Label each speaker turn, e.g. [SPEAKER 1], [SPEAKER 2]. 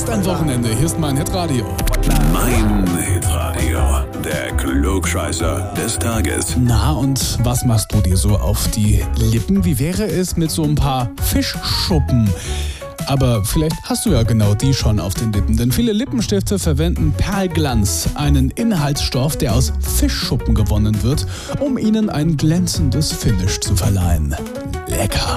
[SPEAKER 1] dein Wochenende. Hier ist mein Hitradio.
[SPEAKER 2] Mein Hitradio, der Klugscheißer des Tages.
[SPEAKER 1] Na, und was machst du dir so auf die Lippen? Wie wäre es mit so ein paar Fischschuppen? Aber vielleicht hast du ja genau die schon auf den Lippen, denn viele Lippenstifte verwenden Perlglanz, einen Inhaltsstoff, der aus Fischschuppen gewonnen wird, um ihnen ein glänzendes Finish zu verleihen. Lecker!